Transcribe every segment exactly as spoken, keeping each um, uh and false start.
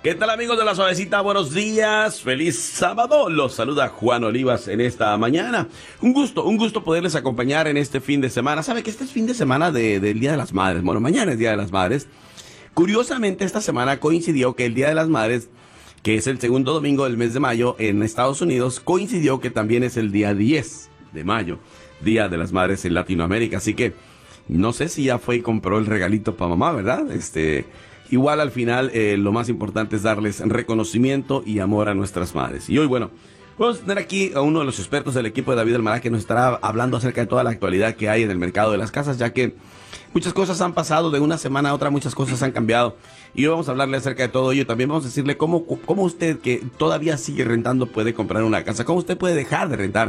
¿Qué tal, amigos de La Suavecita? Buenos días, feliz sábado. Los saluda Juan Olivas en esta mañana. Un gusto, un gusto poderles acompañar en este fin de semana. ¿Sabe que este es fin de semana de, del Día de las Madres? Bueno, mañana es Día de las Madres. Curiosamente, esta semana coincidió que el Día de las Madres, que es el segundo domingo del mes de mayo en Estados Unidos, coincidió que también es el día diez de mayo, Día de las Madres en Latinoamérica. Así que no sé si ya fue y compró el regalito para mamá, ¿verdad? Este... Igual al final eh, lo más importante es darles reconocimiento y amor a nuestras madres. Y hoy, bueno, vamos a tener aquí a uno de los expertos del equipo de David Almará, que nos estará hablando acerca de toda la actualidad que hay en el mercado de las casas, ya que muchas cosas han pasado de una semana a otra, muchas cosas han cambiado. Y hoy vamos a hablarle acerca de todo ello. También vamos a decirle cómo, cómo usted, que todavía sigue rentando, puede comprar una casa, cómo usted puede dejar de rentar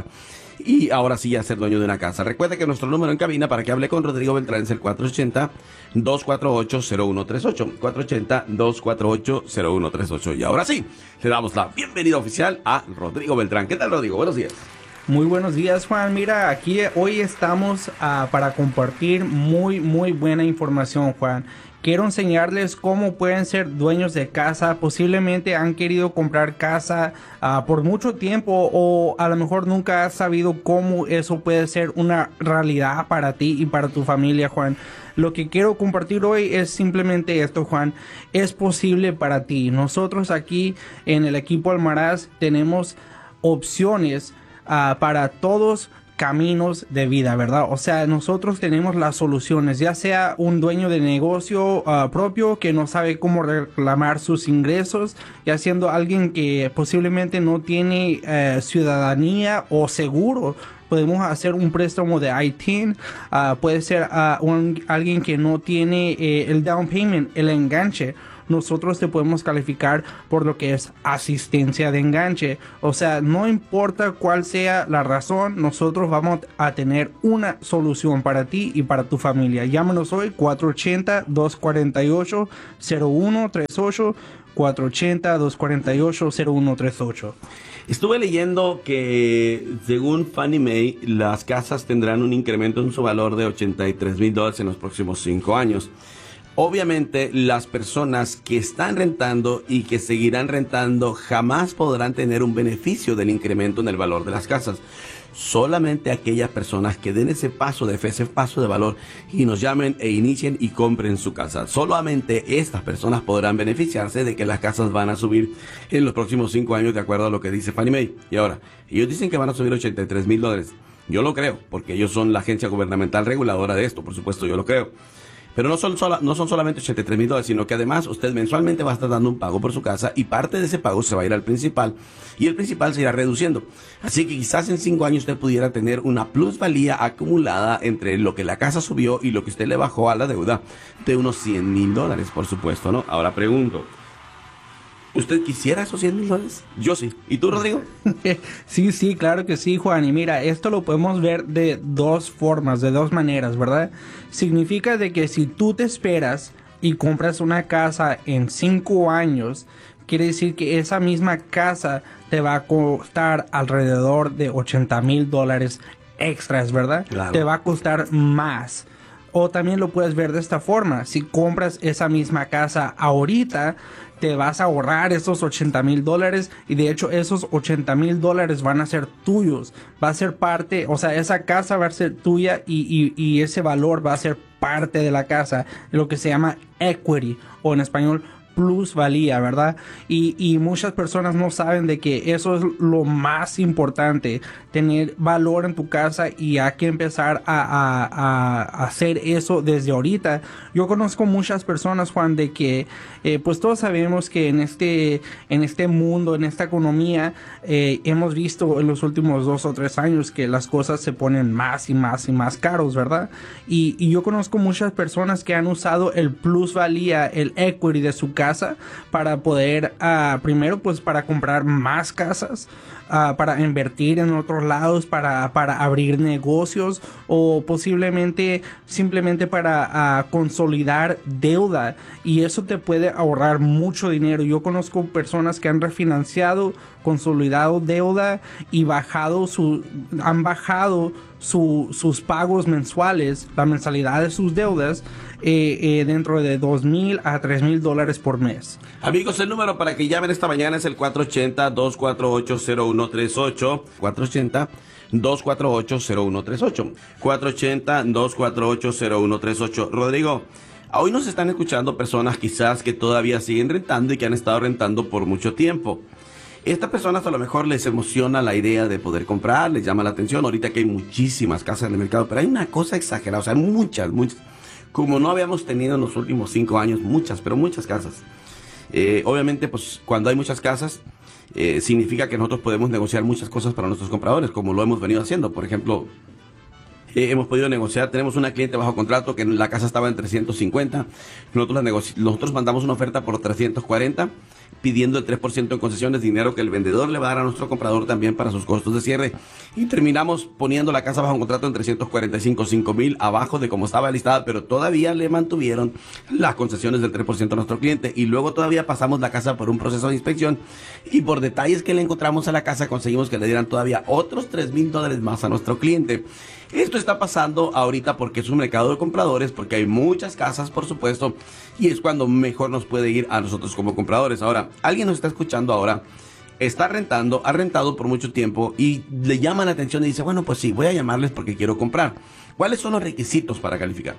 y ahora sí ya ser dueño de una casa. Recuerde que nuestro número en cabina para que hable con Rodrigo Beltrán es el cuatro ochenta, dos cuatro ocho, cero uno tres ocho. cuatro ochenta, dos cuatro ocho, cero uno tres ocho. Y ahora sí, le damos la bienvenida oficial a Rodrigo Beltrán. ¿Qué tal, Rodrigo? Buenos días. Muy buenos días, Juan. Mira, aquí hoy estamos uh, para compartir muy, muy buena información, Juan. Quiero enseñarles cómo pueden ser dueños de casa. Posiblemente han querido comprar casa uh, por mucho tiempo o a lo mejor nunca has sabido cómo eso puede ser una realidad para ti y para tu familia, Juan. Lo que quiero compartir hoy es simplemente esto, Juan. Es posible para ti. Nosotros aquí en el equipo Almaraz tenemos opciones uh, para todos caminos de vida, ¿verdad? O sea, nosotros tenemos las soluciones, ya sea un dueño de negocio uh, propio que no sabe cómo reclamar sus ingresos, ya siendo alguien que posiblemente no tiene uh, ciudadanía o seguro. Podemos hacer un préstamo de I T I N, uh, puede ser uh, un, alguien que no tiene eh, el down payment, el enganche. Nosotros te podemos calificar por lo que es asistencia de enganche. O sea, no importa cuál sea la razón, nosotros vamos a tener una solución para ti y para tu familia. Llámanos hoy cuatro ochenta, dos cuatro ocho, cero uno tres ocho, cuatro ochenta, dos cuatro ocho, cero uno tres ocho. Estuve leyendo que según Fannie Mae, las casas tendrán un incremento en su valor de ochenta y tres mil dólares en los próximos cinco años. Obviamente, las personas que están rentando y que seguirán rentando jamás podrán tener un beneficio del incremento en el valor de las casas. Solamente aquellas personas que den ese paso de fe, ese paso de valor y nos llamen e inicien y compren su casa. Solamente estas personas podrán beneficiarse de que las casas van a subir en los próximos cinco años de acuerdo a lo que dice Fannie Mae. Y ahora, ellos dicen que van a subir ochenta y tres mil dólares. Yo lo creo, porque ellos son la agencia gubernamental reguladora de esto, por supuesto, yo lo creo. Pero no son, sola, no son solamente ochenta y tres mil dólares, sino que además usted mensualmente va a estar dando un pago por su casa y parte de ese pago se va a ir al principal y el principal se irá reduciendo. Así que quizás en cinco años usted pudiera tener una plusvalía acumulada entre lo que la casa subió y lo que usted le bajó a la deuda de unos cien mil dólares, por supuesto, ¿no? Ahora pregunto, ¿usted quisiera esos cien mil dólares? Yo sí. ¿Y tú, Rodrigo? Sí, sí, claro que sí, Juan. Y mira, esto lo podemos ver de dos formas, de dos maneras, ¿verdad? Significa de que si tú te esperas y compras una casa en cinco años, quiere decir que esa misma casa te va a costar alrededor de ochenta mil dólares extras, ¿verdad? Claro. Te va a costar más. O también lo puedes ver de esta forma. Si compras esa misma casa ahorita, te vas a ahorrar esos ochenta mil dólares y de hecho esos ochenta mil dólares van a ser tuyos. Va a ser parte, o sea, esa casa va a ser tuya y, y, y ese valor va a ser parte de la casa, lo que se llama equity o en español plusvalía, ¿verdad? Y, y muchas personas no saben de que eso es lo más importante, tener valor en tu casa y hay que empezar a, a, a hacer eso desde ahorita. Yo conozco muchas personas, Juan, de que eh, pues todos sabemos que en este, en este mundo, en esta economía, eh, hemos visto en los últimos dos o tres años que las cosas se ponen más y más y más caros, ¿verdad? Y, y yo conozco muchas personas que han usado el plusvalía, el equity de su casa para poder, uh, primero pues para comprar más casas, uh, para invertir en otros lados, para, para abrir negocios o posiblemente simplemente para uh, consolidar deuda y eso te puede ahorrar mucho dinero. Yo conozco personas que han refinanciado, consolidado deuda y bajado su, han bajado su, sus pagos mensuales, la mensalidad de sus deudas, eh, eh, dentro de dos mil a tres mil dólares por mes. Amigos, el número para que llamen esta mañana es el cuatro ocho cero, dos cuatro ocho, cero uno tres ocho. cuatro ocho cero, dos cuatro ocho, cero uno tres ocho. cuatro ocho cero, dos cuatro ocho, cero uno tres ocho. Rodrigo, hoy nos están escuchando personas quizás que todavía siguen rentando y que han estado rentando por mucho tiempo. Estas personas a lo mejor les emociona la idea de poder comprar, les llama la atención. Ahorita que hay muchísimas casas en el mercado, pero hay una cosa exagerada, o sea, muchas, muchas, como no habíamos tenido en los últimos cinco años, muchas, pero muchas casas. Eh, obviamente, pues cuando hay muchas casas, eh, significa que nosotros podemos negociar muchas cosas para nuestros compradores, como lo hemos venido haciendo. Por ejemplo, eh, hemos podido negociar, tenemos una cliente bajo contrato que la casa estaba en trescientos cincuenta, nosotros, la negoci- nosotros mandamos una oferta por trescientos cuarenta, pidiendo el tres por ciento en concesiones, dinero que el vendedor le va a dar a nuestro comprador también para sus costos de cierre. Y terminamos poniendo la casa bajo contrato en trescientos cuarenta y cinco, cinco mil abajo de como estaba listada, pero todavía le mantuvieron las concesiones del tres por ciento a nuestro cliente. Y luego todavía pasamos la casa por un proceso de inspección y por detalles que le encontramos a la casa conseguimos que le dieran todavía otros tres mil dólares más a nuestro cliente. Esto está pasando ahorita porque es un mercado de compradores, porque hay muchas casas, por supuesto, y es cuando mejor nos puede ir a nosotros como compradores. Ahora, alguien nos está escuchando ahora, está rentando, ha rentado por mucho tiempo y le llama la atención y dice, bueno, pues sí, voy a llamarles porque quiero comprar. ¿Cuáles son los requisitos para calificar?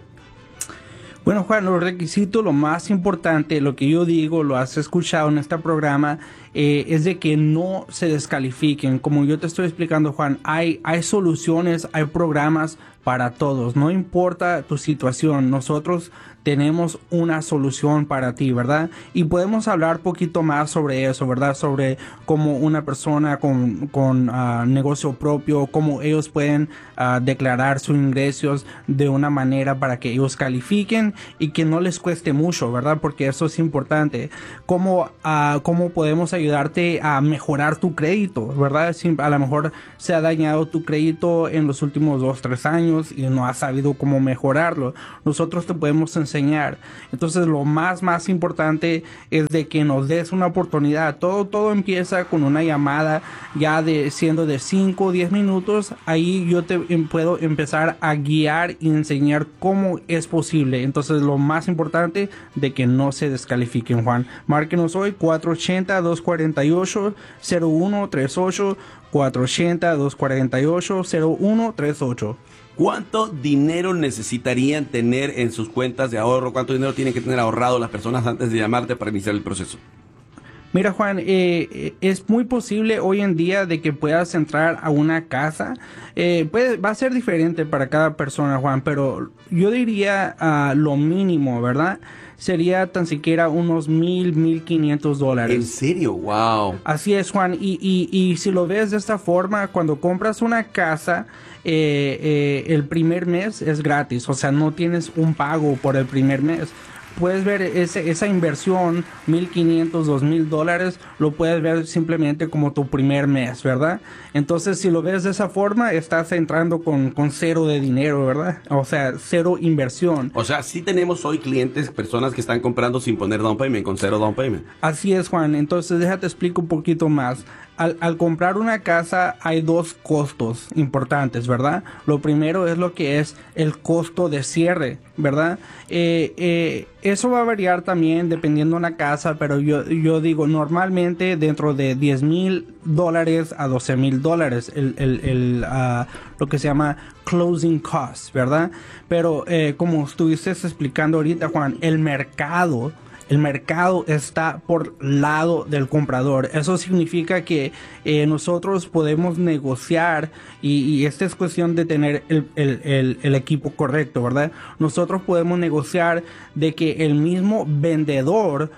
Bueno, Juan, los requisitos, lo más importante, lo que yo digo, lo has escuchado en este programa, eh, es de que no se descalifiquen. Como yo te estoy explicando, Juan, hay, hay soluciones, hay programas para todos. No importa tu situación, nosotros tenemos una solución para ti, ¿verdad? Y podemos hablar poquito más sobre eso, ¿verdad? Sobre cómo una persona con, con uh, negocio propio, cómo ellos pueden uh, declarar sus ingresos de una manera para que ellos califiquen y que no les cueste mucho, ¿verdad? Porque eso es importante. Cómo, uh, cómo podemos ayudarte a mejorar tu crédito, ¿verdad? Si a lo mejor se ha dañado tu crédito en los últimos dos, tres años y no has sabido cómo mejorarlo. Nosotros te podemos enseñar. Entonces lo más más importante es de que nos des una oportunidad. Todo todo empieza con una llamada ya de siendo de cinco o diez minutos. Ahí yo te puedo empezar a guiar y enseñar cómo es posible. Entonces lo más importante de que no se descalifiquen, Juan. Márquenos hoy cuatro ocho cero, dos cuatro ocho, cero uno tres ocho, cuatro ocho cero, dos cuatro ocho, cero uno tres ocho. ¿Cuánto dinero necesitarían tener en sus cuentas de ahorro? ¿Cuánto dinero tienen que tener ahorrado las personas antes de llamarte para iniciar el proceso? Mira, Juan, eh, es muy posible hoy en día de que puedas entrar a una casa. Eh, puede, va a ser diferente para cada persona, Juan, pero yo diría uh, lo mínimo, ¿verdad? Sería tan siquiera unos mil, mil quinientos dólares. ¿En serio? ¡Wow! Así es, Juan. Y, y, y si lo ves de esta forma, cuando compras una casa, eh, eh, el primer mes es gratis. O sea, no tienes un pago por el primer mes. Puedes ver ese, esa inversión, mil quinientos, dos mil dólares, lo puedes ver simplemente como tu primer mes, ¿verdad? Entonces, si lo ves de esa forma, estás entrando con, con cero de dinero, ¿verdad? O sea, cero inversión. O sea, sí tenemos hoy clientes, personas que están comprando sin poner down payment, con cero down payment. Así es, Juan. Entonces, déjate explico un poquito más. Al, al comprar una casa hay dos costos importantes, ¿verdad? Lo primero es lo que es el costo de cierre, ¿verdad? Eh, eh, eso va a variar también dependiendo de una casa, pero yo, yo digo normalmente dentro de diez mil dólares a doce mil dólares, el, el, el, uh, lo que se llama closing costs, ¿verdad? Pero eh, como estuviste explicando ahorita, Juan, el mercado... El mercado está por lado del comprador. Eso significa que eh, nosotros podemos negociar y, y esta es cuestión de tener el, el, el, el equipo correcto, ¿verdad? Nosotros podemos negociar de que el mismo vendedor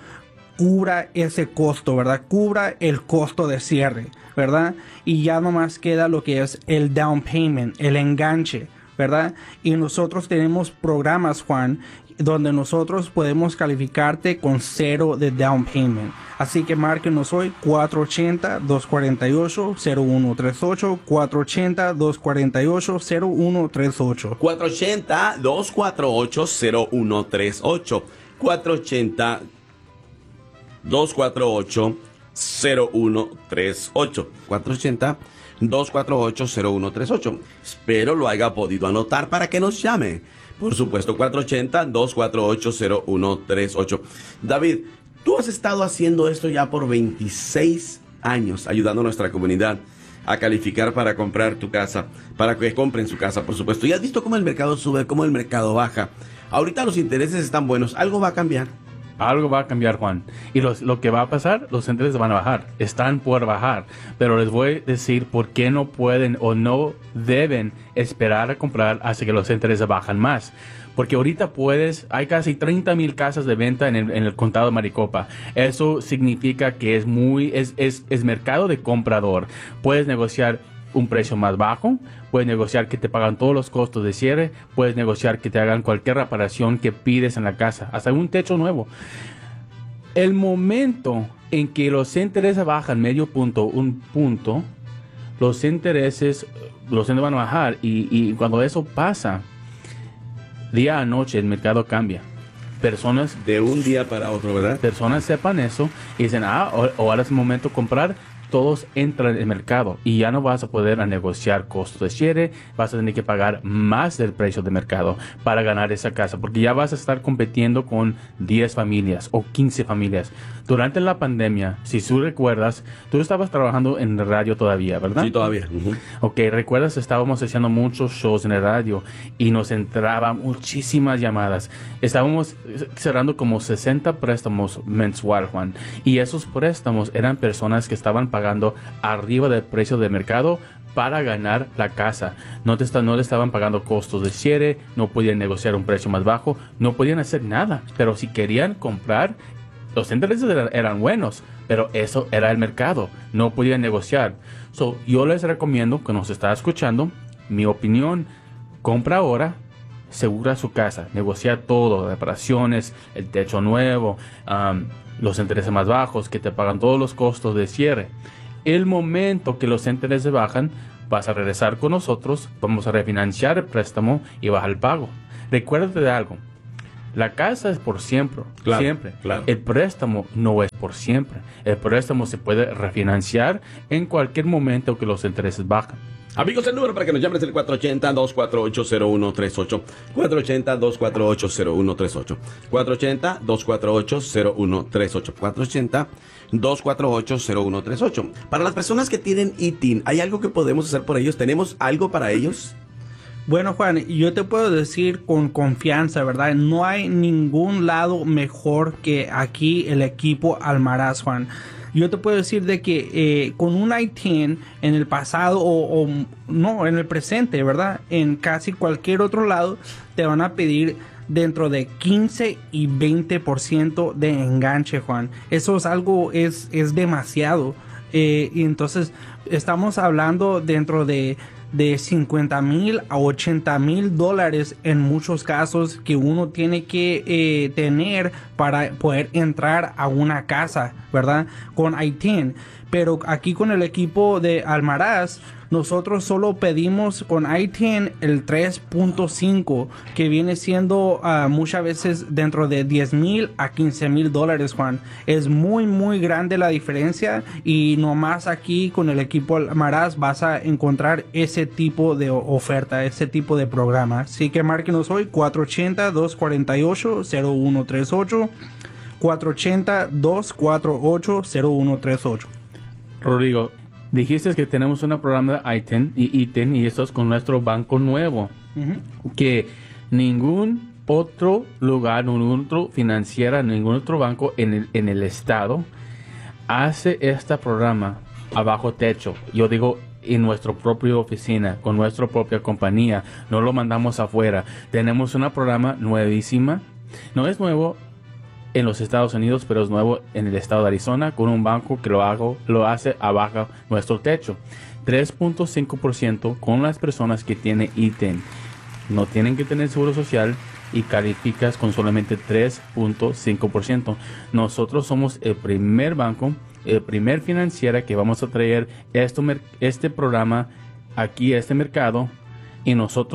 cubra ese costo, ¿verdad? Cubra el costo de cierre, ¿verdad? Y ya nomás queda lo que es el down payment, el enganche, ¿verdad? Y nosotros tenemos programas, Juan, donde nosotros podemos calificarte con cero de down payment. Así que márquenos hoy cuatro ocho cero, dos cuatro ocho, cero uno tres ocho, cuatro ocho cero, dos cuatro ocho, cero uno tres ocho. cuatro ocho cero, dos cuatro ocho, cero uno tres ocho. cuatro ocho cero, dos cuatro ocho, cero uno tres ocho. cuatro ocho cero, dos cuatro ocho, cero uno tres ocho. Espero lo haya podido anotar para que nos llame. Por supuesto, cuatro ocho cero, dos cuatro ocho, cero uno tres ocho. David, tú has estado haciendo esto ya por veintiséis años, ayudando a nuestra comunidad a calificar para comprar tu casa, para que compren su casa, por supuesto. Y has visto cómo el mercado sube, cómo el mercado baja. Ahorita los intereses están buenos. ¿Algo va a cambiar? Algo va a cambiar, Juan. Y los, lo que va a pasar, los intereses van a bajar. Están por bajar. Pero les voy a decir por qué no pueden o no deben esperar a comprar hasta que los intereses bajan más. Porque ahorita puedes, hay casi treinta mil casas de venta en el, en el condado de Maricopa. Eso significa que es muy, es, es, es mercado de comprador. Puedes negociar un precio más bajo, puedes negociar que te pagan todos los costos de cierre, puedes negociar que te hagan cualquier reparación que pides en la casa, hasta un techo nuevo. El momento en que los intereses bajan medio punto, un punto, los intereses, los intereses van a bajar y, y cuando eso pasa, día a noche el mercado cambia. Personas de un día para otro, ¿verdad? Personas sepan eso y dicen, ah, ahora es el momento de comprar. Todos entran en el mercado y ya no vas a poder a negociar costos de cierre, vas a tener que pagar más del precio de mercado para ganar esa casa, porque ya vas a estar compitiendo con diez familias o quince familias. Durante la pandemia, si tú recuerdas, tú estabas trabajando en radio todavía, ¿verdad? Sí, todavía. Uh-huh. Ok, recuerdas, estábamos haciendo muchos shows en el radio y nos entraban muchísimas llamadas. Estábamos cerrando como sesenta préstamos mensual, Juan, y esos préstamos eran personas que estaban pagando pagando arriba del precio de mercado para ganar la casa. No, te está, no le estaban pagando costos de cierre, no podían negociar un precio más bajo, no podían hacer nada. Pero si querían comprar, los intereses eran, eran buenos, pero eso era el mercado, no podían negociar. So, yo les recomiendo que nos está escuchando, mi opinión, compra ahora, segura su casa, negocia todo, reparaciones, el techo nuevo, um, los intereses más bajos, que te pagan todos los costos de cierre. El momento que los intereses bajan, vas a regresar con nosotros, vamos a refinanciar el préstamo y bajar el pago. Recuérdate de algo, la casa es por siempre, claro, siempre. Claro. El préstamo no es por siempre. El préstamo se puede refinanciar en cualquier momento que los intereses bajan. Amigos, el número para que nos llames es el cuatro ocho cero, dos cuatro ocho, cero uno tres ocho. cuatro ocho cero, dos cuatro ocho, cero uno tres ocho. cuatro ocho cero, dos cuatro ocho, cero uno tres ocho. cuatro ocho cero, dos cuatro ocho, cero uno tres ocho. Para las personas que tienen I T I N, ¿hay algo que podemos hacer por ellos? ¿Tenemos algo para ellos? Bueno, Juan, yo te puedo decir con confianza, ¿verdad? No hay ningún lado mejor que aquí el equipo Almaraz, Juan. Yo te puedo decir de que eh, con un I T I N en el pasado o, o no, en el presente, ¿verdad? En casi cualquier otro lado te van a pedir dentro de quince y veinte por ciento de enganche, Juan. Eso es algo, es, es demasiado. Eh, y entonces estamos hablando dentro de de cincuenta mil a ochenta mil dólares en muchos casos que uno tiene que eh, tener para poder entrar a una casa, ¿verdad? Con I T I N. Pero aquí con el equipo de Almaraz, nosotros solo pedimos con I T I N el tres punto cinco, que viene siendo uh, muchas veces dentro de diez mil a quince mil dólares, Juan. Es muy, muy grande la diferencia y nomás aquí con el equipo Almaraz vas a encontrar ese tipo de oferta, ese tipo de programa. Así que márquenos hoy cuatro ocho cero, dos cuatro ocho, cero uno tres ocho, cuatro ocho cero, dos cuatro ocho, cero uno tres ocho. Rodrigo, dijiste que tenemos un programa de I T I N y I T I N y esto es con nuestro banco nuevo. Uh-huh. Que ningún otro lugar, ningún otro financiera, ningún otro banco en el, en el estado hace este programa a bajo techo. Yo digo en nuestra propia oficina, con nuestra propia compañía. No lo mandamos afuera. Tenemos un programa nuevísima. No es nuevo en los Estados Unidos, pero es nuevo en el estado de Arizona, con un banco que lo, hago, lo hace abajo nuestro techo. tres punto cinco por ciento con las personas que tienen I T I N. No tienen que tener seguro social y calificas con solamente tres punto cinco por ciento. Nosotros somos el primer banco, el primer financiera que vamos a traer esto, este programa aquí a este mercado, y nosotros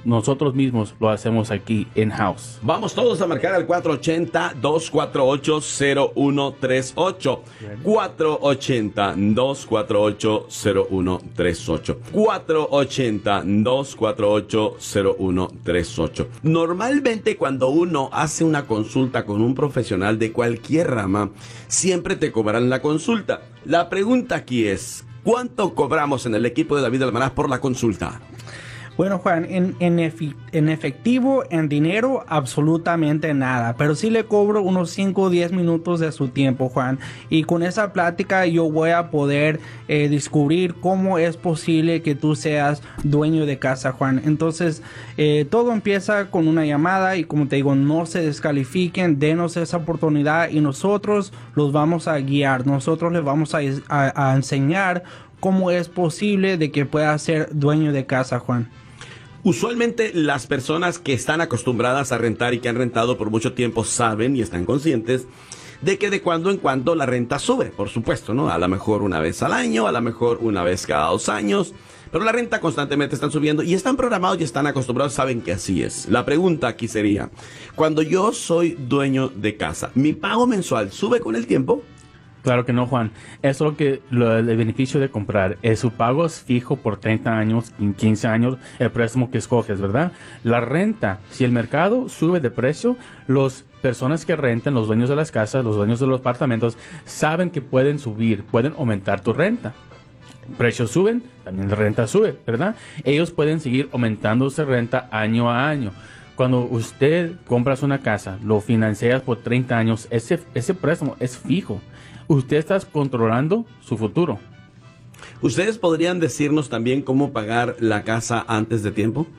nosotros mismos lo hacemos aquí in-house. Vamos todos a marcar al cuatro ochenta, dos cuatro ocho, cero uno tres ocho. cuatro ochenta, dos cuatro ocho, cero uno tres ocho. cuatro ochenta, dos cuatro ocho, cero uno tres ocho. Normalmente cuando uno hace una consulta con un profesional de cualquier rama, siempre te cobrarán la consulta. La pregunta aquí es, ¿cuánto cobramos en el equipo de David Almaraz por la consulta? Bueno, Juan, en, en, efi- en efectivo, en dinero, absolutamente nada. Pero sí le cobro unos cinco o diez minutos de su tiempo, Juan. Y con esa plática yo voy a poder eh, descubrir cómo es posible que tú seas dueño de casa, Juan. Entonces, eh, todo empieza con una llamada y como te digo, no se descalifiquen, denos esa oportunidad y nosotros los vamos a guiar. Nosotros les vamos a, a, a enseñar cómo es posible de que puedas ser dueño de casa, Juan. Usualmente las personas que están acostumbradas a rentar y que han rentado por mucho tiempo saben y están conscientes de que de cuando en cuando la renta sube, por supuesto, ¿no? A lo mejor una vez al año, a lo mejor una vez cada dos años, pero la renta constantemente está subiendo y están programados y están acostumbrados, saben que así es. La pregunta aquí sería, cuando yo soy dueño de casa, ¿mi pago mensual sube con el tiempo? Claro que no, Juan. Eso es lo que lo, el beneficio de comprar. Es su pago es fijo por treinta años, en quince años, el préstamo que escoges, ¿verdad? La renta, si el mercado sube de precio, las personas que rentan, los dueños de las casas, los dueños de los apartamentos, saben que pueden subir, pueden aumentar tu renta. Precios suben, también la renta sube, ¿verdad? Ellos pueden seguir aumentando su renta año a año. Cuando usted compras una casa, lo financias por treinta años, ese, ese préstamo es fijo. Usted está controlando su futuro. ¿Ustedes podrían decirnos también cómo pagar la casa antes de tiempo?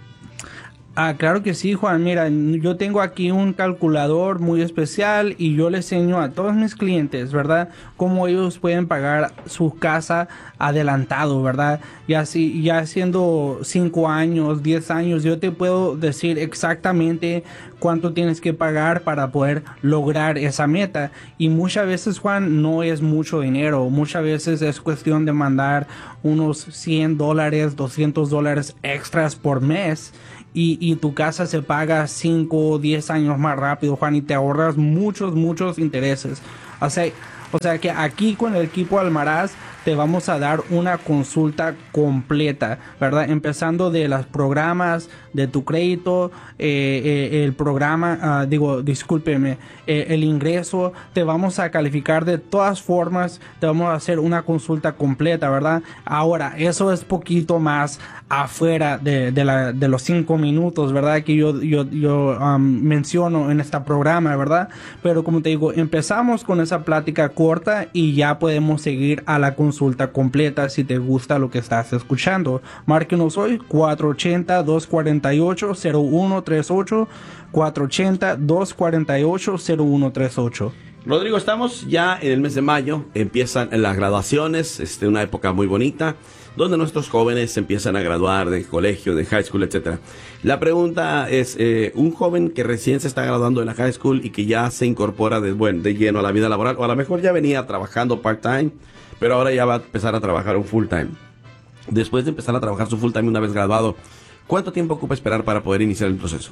Ah, claro que sí, Juan. Mira, yo tengo aquí un calculador muy especial y yo le enseño a todos mis clientes, ¿verdad? Cómo ellos pueden pagar su casa adelantado, ¿verdad? Ya si, ya siendo cinco años, diez años, yo te puedo decir exactamente cuánto tienes que pagar para poder lograr esa meta. Y muchas veces, Juan, no es mucho dinero. Muchas veces es cuestión de mandar unos cien dólares, doscientos dólares extras por mes. Y, y tu casa se paga cinco o diez años más rápido, Juan, y te ahorras muchos, muchos intereses. O sea, o sea que aquí con el equipo Almaraz te vamos a dar una consulta completa, ¿verdad? Empezando de los programas de tu crédito, eh, eh, el programa, uh, digo, discúlpeme, eh, el ingreso, te vamos a calificar de todas formas, te vamos a hacer una consulta completa, ¿verdad? Ahora, eso es poquito más afuera de, de, la, de los cinco minutos, ¿verdad? Que yo, yo, yo um, menciono en este programa, ¿verdad? Pero como te digo, empezamos con esa plática corta y ya podemos seguir a la consulta completa si te gusta lo que estás escuchando. Márquenos hoy cuatro ochenta, dos cuatro ocho, cero uno tres ocho, cuatro ochenta, dos cuatro ocho, cero uno tres ocho. Rodrigo, estamos ya en el mes de mayo, empiezan las graduaciones, este, una época muy bonita, donde nuestros jóvenes se empiezan a graduar de colegio, de high school, etcétera. La pregunta es, eh, un joven que recién se está graduando de la high school y que ya se incorpora de, bueno, de lleno a la vida laboral, o a lo mejor ya venía trabajando part-time, pero ahora ya va a empezar a trabajar un full-time. Después de empezar a trabajar su full-time una vez graduado, ¿cuánto tiempo ocupa esperar para poder iniciar el proceso?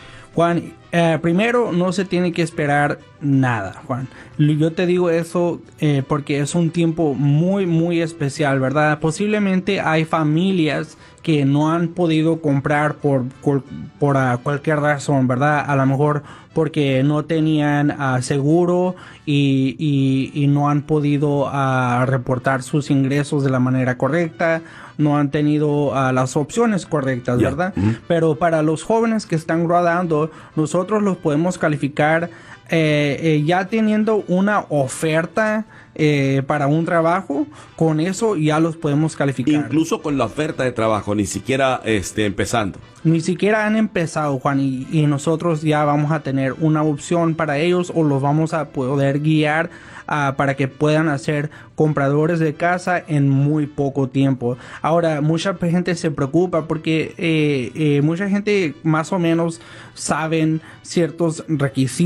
Juan, eh, primero no se tiene que esperar nada, Juan. Yo te digo eso eh, porque es un tiempo muy, muy especial, ¿verdad? Posiblemente hay familias que no han podido comprar por, por, por uh, cualquier razón, ¿verdad? A lo mejor porque no tenían uh, seguro y, y, y no han podido uh, reportar sus ingresos de la manera correcta, no han tenido uh, las opciones correctas, yeah. ¿verdad? Mm-hmm. Pero para los jóvenes que están graduando, nosotros los podemos calificar eh, eh, ya teniendo una oferta eh, para un trabajo, con eso ya los podemos calificar. Incluso con la oferta de trabajo, ni siquiera este, empezando. Ni siquiera han empezado, Juan, y, y nosotros ya vamos a tener una opción para ellos o los vamos a poder guiar uh, para que puedan hacer compradores de casa en muy poco tiempo. Ahora, mucha gente se preocupa porque eh, eh, mucha gente más o menos saben ciertos requisitos, ¿verdad?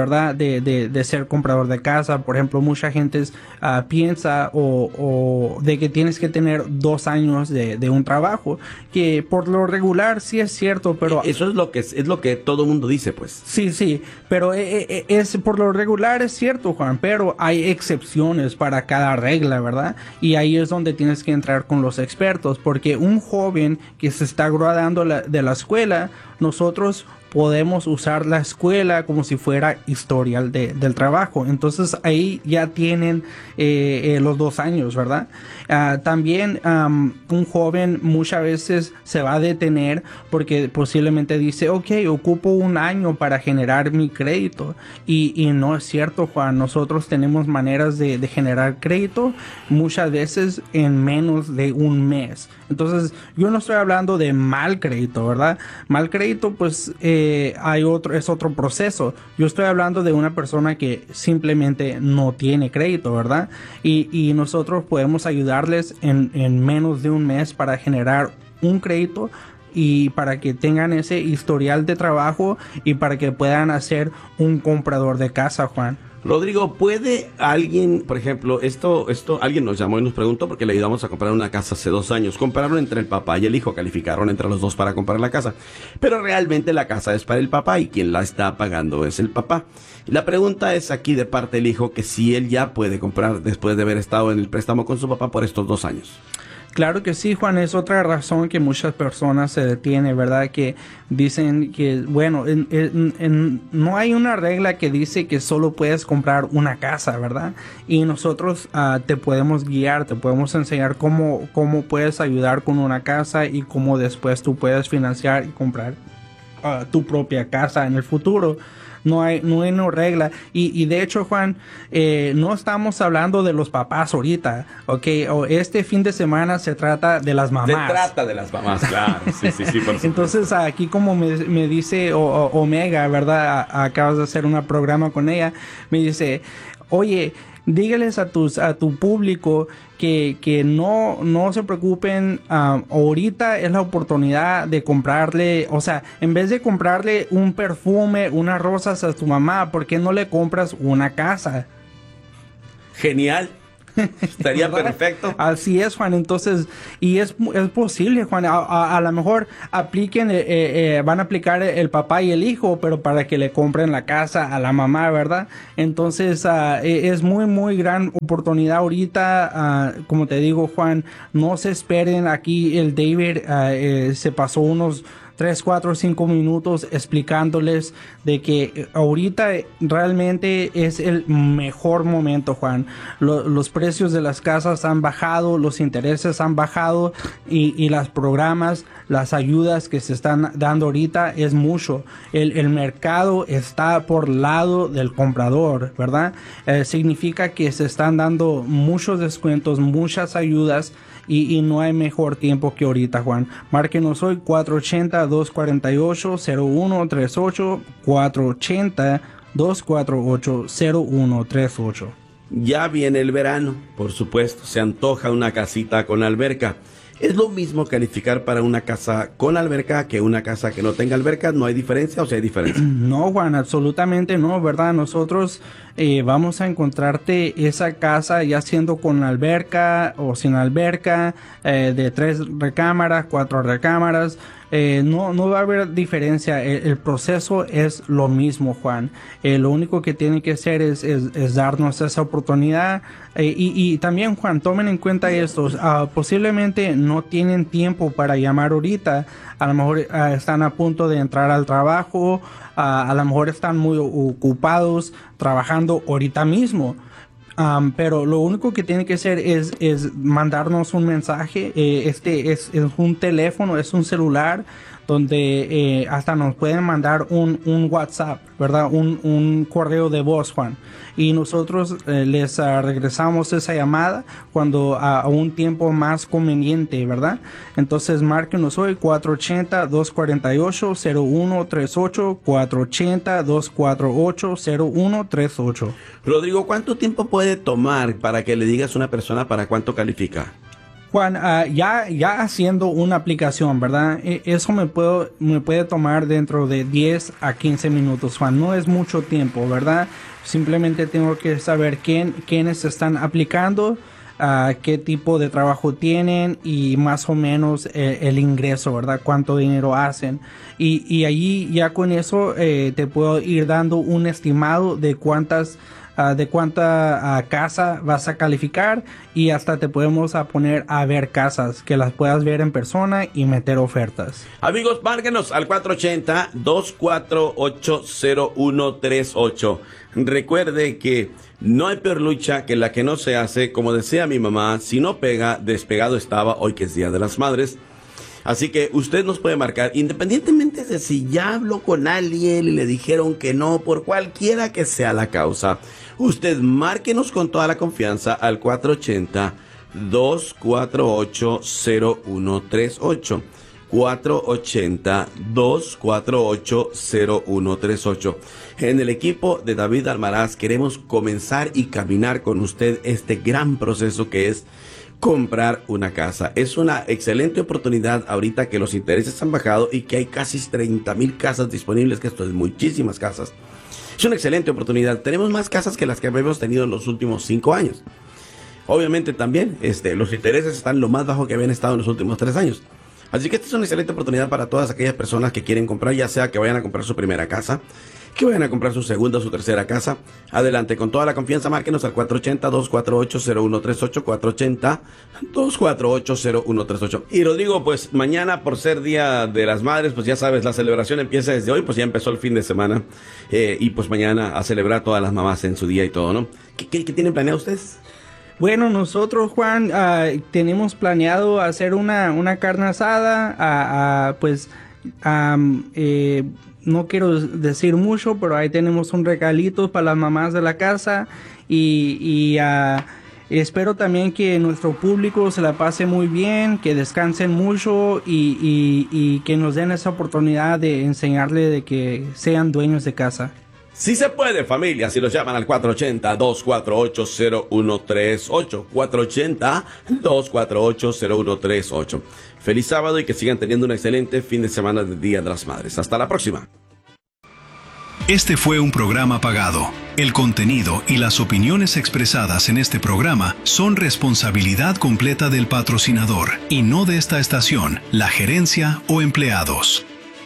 ¿verdad? De, de, de ser comprador de casa. Por ejemplo, mucha gente uh, piensa o, o de que tienes que tener dos años de, de un trabajo, que por lo regular sí es cierto, pero... Eso es lo que, es lo que todo mundo dice, pues. Sí, sí, pero es, es por lo regular es cierto, Juan, pero hay excepciones para cada regla, ¿verdad? Y ahí es donde tienes que entrar con los expertos, porque un joven que se está graduando la, de la escuela, nosotros podemos usar la escuela como si fuera historial de, del trabajo. Entonces ahí ya tienen eh, eh, los dos años, ¿verdad? Uh, también um, un joven muchas veces se va a detener porque posiblemente dice, ok, ocupo un año para generar mi crédito. Y, y no es cierto, Juan. Nosotros tenemos maneras de, de generar crédito muchas veces en menos de un mes. Entonces yo no estoy hablando de mal crédito, ¿verdad? Mal crédito, pues... Eh, Eh, hay otro, es otro proceso. Yo estoy hablando de una persona que simplemente no tiene crédito, ¿verdad? Y, y nosotros podemos ayudarles en, en menos de un mes para generar un crédito y para que tengan ese historial de trabajo y para que puedan hacer un comprador de casa, Juan. Rodrigo, ¿puede alguien, por ejemplo, esto, esto, alguien nos llamó y nos preguntó porque le ayudamos a comprar una casa hace dos años? Compraron entre el papá y el hijo, calificaron entre los dos para comprar la casa. Pero realmente la casa es para el papá y quien la está pagando es el papá. Y la pregunta es aquí de parte del hijo que si él ya puede comprar después de haber estado en el préstamo con su papá por estos dos años. Claro que sí, Juan, es otra razón que muchas personas se detienen, ¿verdad? Que dicen que, bueno, en, en, en, no hay una regla que dice que solo puedes comprar una casa, ¿verdad? Y nosotros uh, te podemos guiar, te podemos enseñar cómo, cómo puedes ayudar con una casa y cómo después tú puedes financiar y comprar uh, tu propia casa en el futuro. No hay, no hay una regla. Y, y de hecho, Juan, eh, no estamos hablando de los papás ahorita, ¿ok? O este fin de semana se trata de las mamás. Se trata de las mamás, claro. Sí, sí, sí, por supuesto. Entonces, aquí como me, me dice o, o, Omega, ¿verdad? A, acabas de hacer un programa con ella. Me dice, oye, dígales a tus a tu público que, que no, no se preocupen. Um, ahorita es la oportunidad de comprarle, o sea, en vez de comprarle un perfume, unas rosas a tu mamá, ¿por qué no le compras una casa? Genial. Estaría perfecto. Así es, Juan. Entonces, y es, es posible, Juan. A, a, a lo mejor apliquen, eh, eh, van a aplicar el papá y el hijo, pero para que le compren la casa a la mamá, ¿verdad? Entonces, uh, es muy, muy gran oportunidad ahorita. Uh, como te digo, Juan, no se esperen. Aquí el David uh, eh, se pasó unos tres, cuatro, cinco minutos explicándoles de que ahorita realmente es el mejor momento, Juan. Lo, los precios de las casas han bajado, los intereses han bajado y, y los programas, las ayudas que se están dando ahorita es mucho. El, el mercado está por lado del comprador, ¿verdad? Eh, significa que se están dando muchos descuentos, muchas ayudas. Y, y no hay mejor tiempo que ahorita, Juan. Márquenos hoy cuatro ochenta, dos cuatro ocho, cero uno tres ocho, cuatro ochenta, dos cuatro ocho, cero uno tres ocho. Ya viene el verano, por supuesto, se antoja una casita con alberca. ¿Es lo mismo calificar para una casa con alberca que una casa que no tenga alberca? ¿No hay diferencia o si hay diferencia? No, Juan, absolutamente no, ¿verdad? Nosotros eh, vamos a encontrarte esa casa ya siendo con alberca o sin alberca, eh, de tres recámaras, cuatro recámaras. Eh, no, no va a haber diferencia. El, el proceso es lo mismo, Juan. Eh, lo único que tiene que hacer es, es, es darnos esa oportunidad. Eh, y, y también, Juan, tomen en cuenta esto. Uh, posiblemente no tienen tiempo para llamar ahorita. A lo mejor uh, están a punto de entrar al trabajo. Uh, a lo mejor están muy ocupados trabajando ahorita mismo. Um, pero lo único que tiene que hacer es, es mandarnos un mensaje. Eh, este es, es un teléfono, es un celular donde eh, hasta nos pueden mandar un, un WhatsApp, ¿verdad? Un, un correo de voz, Juan. Y nosotros eh, les uh, regresamos esa llamada cuando uh, a un tiempo más conveniente, ¿verdad? Entonces, márquenos hoy cuatro ochenta, dos cuatro ocho, cero uno tres ocho, cuatro ochenta, dos cuatro ocho, cero uno tres ocho. Rodrigo, ¿cuánto tiempo puede tomar para que le digas a una persona para cuánto califica? Juan, uh, ya, ya haciendo una aplicación, ¿verdad? E- eso me, puedo, me puede tomar dentro de diez a quince minutos, Juan. No es mucho tiempo, ¿verdad? Simplemente tengo que saber quién, quiénes están aplicando, uh, qué tipo de trabajo tienen y más o menos el, el ingreso, ¿verdad? Cuánto dinero hacen. Y, y allí ya con eso eh, te puedo ir dando un estimado de cuántas... Uh, de cuánta uh, casa vas a calificar y hasta te podemos a poner a ver casas que las puedas ver en persona y meter ofertas. Amigos, márquenos al cuatro ocho cero, dos cuatro ocho, cero uno tres ocho. Recuerde que no hay peor lucha que la que no se hace. Como decía mi mamá, si no pega, despegado estaba, hoy que es Día de las Madres. Así que usted nos puede marcar, independientemente de si ya habló con alguien y le dijeron que no, por cualquiera que sea la causa. Usted márquenos con toda la confianza al cuatro ocho cero, dos cuatro ocho, cero uno tres ocho. cuatro ocho cero, dos cuatro ocho, cero uno tres ocho. En el equipo de David Almaraz queremos comenzar y caminar con usted este gran proceso que es comprar una casa. Es una excelente oportunidad ahorita que los intereses han bajado y que hay casi treinta mil casas disponibles, que esto es muchísimas casas. Es una excelente oportunidad. Tenemos más casas que las que habíamos tenido en los últimos cinco años. Obviamente también este, los intereses están lo más bajo que habían estado en los últimos tres años. Así que esta es una excelente oportunidad para todas aquellas personas que quieren comprar, ya sea que vayan a comprar su primera casa, que vayan a comprar su segunda o su tercera casa. Adelante, con toda la confianza, márquenos al cuatro ocho cero, dos cuatro ocho, cero uno tres ocho, cuatro ocho cero, dos cuatro ocho, cero uno tres ocho. Y Rodrigo, pues mañana, por ser Día de las Madres, pues ya sabes, la celebración empieza desde hoy, pues ya empezó el fin de semana, eh, y pues mañana a celebrar todas las mamás en su día y todo, ¿no? ¿Qué, qué, qué tienen planeado ustedes? Bueno, nosotros, Juan, uh, tenemos planeado hacer una, una carne asada, uh, uh, pues, um, eh, no quiero decir mucho, pero ahí tenemos un regalito para las mamás de la casa y, y uh, espero también que nuestro público se la pase muy bien, que descansen mucho y, y, y que nos den esa oportunidad de enseñarle de que sean dueños de casa. Sí se puede, familia, si los llaman al cuatro ocho cero, dos cuatro ocho, cero uno tres ocho, cuatro ocho cero, dos cuatro ocho, cero uno tres ocho. Feliz sábado y que sigan teniendo un excelente fin de semana del Día de las Madres. Hasta la próxima. Este fue un programa pagado. El contenido y las opiniones expresadas en este programa son responsabilidad completa del patrocinador y no de esta estación, la gerencia o empleados.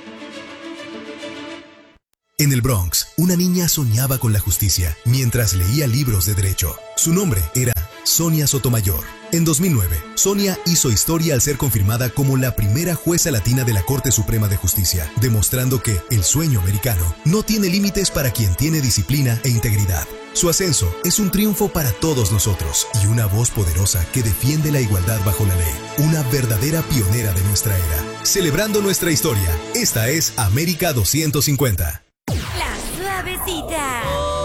En el Bronx, una niña soñaba con la justicia mientras leía libros de derecho. Su nombre era Sonia Sotomayor. En dos mil nueve, Sonia hizo historia al ser confirmada como la primera jueza latina de la Corte Suprema de Justicia, demostrando que el sueño americano no tiene límites para quien tiene disciplina e integridad. Su ascenso es un triunfo para todos nosotros y una voz poderosa que defiende la igualdad bajo la ley. Una verdadera pionera de nuestra era. Celebrando nuestra historia, esta es América doscientos cincuenta. La suavecita.